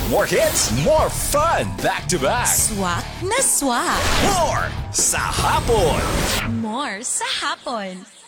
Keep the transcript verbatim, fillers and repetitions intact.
More hits, more fun, back to back. Swak na swak. More sa hapon. More sa hapon.